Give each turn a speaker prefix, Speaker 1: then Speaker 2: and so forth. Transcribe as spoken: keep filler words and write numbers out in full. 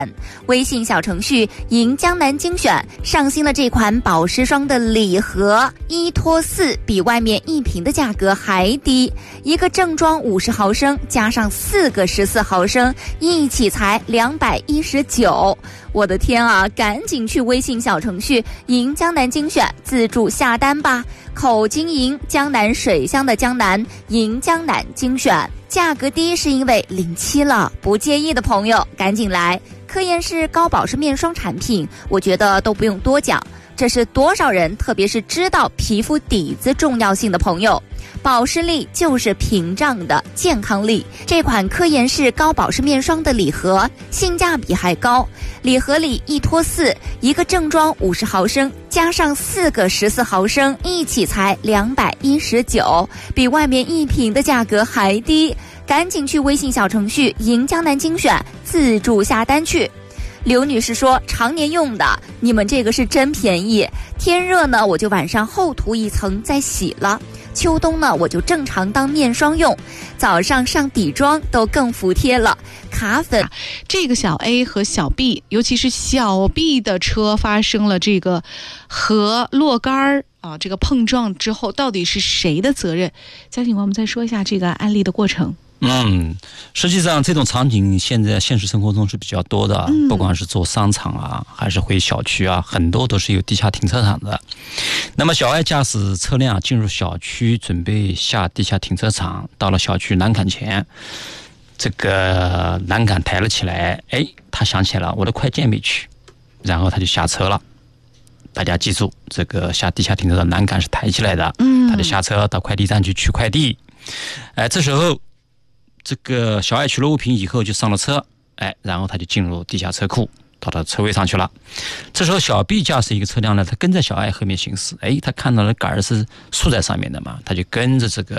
Speaker 1: 微信小程序赢江南精选上新了这款保湿霜的礼盒，一拖四，比外面一瓶的价格还低，一个正装五十毫升加上四个十四毫升，一起才两百一十九。我的天啊，赶紧去微信小程序赢江南精选自助下单吧，口金银江南水乡的江南，赢江南精选。价格低是因为临期了，不介意的朋友赶紧来。科颜氏高保湿面霜产品，我觉得都不用多讲，这是多少人，特别是知道皮肤底子重要性的朋友。保湿力就是屏障的健康力。这款科颜氏高保湿面霜的礼盒性价比还高，礼盒里一拖四，一个正装五十毫升加上四个十四毫升，一起才两百一十九，比外面一瓶的价格还低。赶紧去微信小程序赢江南精选自助下单去。刘女士说，常年用的，你们这个是真便宜。天热呢，我就晚上厚涂一层再洗了；秋冬呢，我就正常当面霜用，早上上底妆都更服帖了。卡粉，
Speaker 2: 这个小 A 和小 B， 尤其是小 B 的车发生了这个和落杆啊这个碰撞之后，到底是谁的责任？嘉景，我们再说一下这个案例的过程。
Speaker 3: 嗯，实际上这种场景现在现实生活中是比较多的，嗯、不管是做商场啊，还是回小区啊，很多都是有地下停车场的。那么小爱驾驶车辆进入小区，准备下地下停车场，到了小区栏杆前，这个栏杆抬了起来，哎，他想起来我的快件没取，然后他就下车了。大家记住，这个下地下停车场栏杆是抬起来的，嗯，他就下车到快递站去取快递。哎，这时候这个小爱取了物品以后就上了车，哎，然后他就进入地下车库，到他车位上去了。这时候小 B 驾驶一个车辆呢，他跟在小爱后面行驶，哎，他看到了杆儿是竖在上面的嘛，他就跟着这个